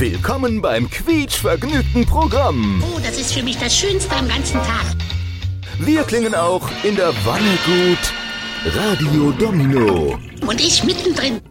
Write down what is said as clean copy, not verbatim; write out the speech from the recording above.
Willkommen beim quietschvergnügten Programm. Oh, das ist für mich das Schönste am ganzen Tag. Wir klingen auch in der Wanne gut. Radio Domino. Und ich mittendrin.